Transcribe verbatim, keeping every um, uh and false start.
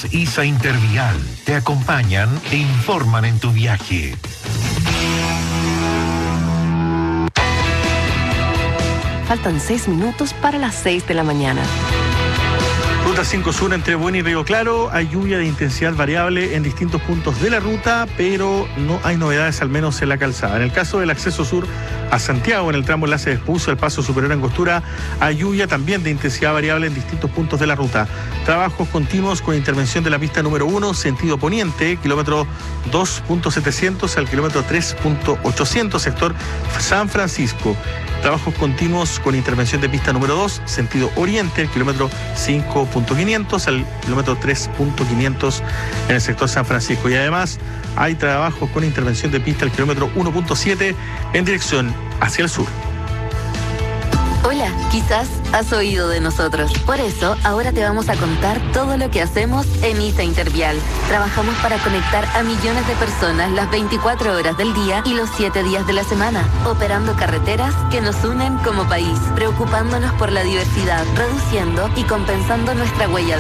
Agencias I S A Intervial te acompañan e informan en tu viaje. Faltan seis minutos para las seis de la mañana. Ruta cinco Sur entre Buena y Río Claro. Hay lluvia de intensidad variable en distintos puntos de la ruta, pero no hay novedades, al menos en la calzada. En el caso del acceso sur a Santiago, en el tramo enlace de Espucio, el paso superior a Angostura, hay lluvia también de intensidad variable en distintos puntos de la ruta. Trabajos continuos con intervención de la pista número uno, sentido poniente, kilómetro dos punto setecientos al kilómetro tres punto ochocientos, sector San Francisco. Trabajos continuos con intervención de pista número dos, sentido oriente, el kilómetro cinco punto quinientos al kilómetro tres punto quinientos en el sector San Francisco. Y además hay trabajos con intervención de pista al kilómetro uno punto siete en dirección hacia el sur. Hola, quizás has oído de nosotros. Por eso, ahora te vamos a contar todo lo que hacemos en I S A Intervial. Trabajamos para conectar a millones de personas las veinticuatro horas del día y los siete días de la semana, operando carreteras que nos unen como país, preocupándonos por la diversidad, reduciendo y compensando nuestra huella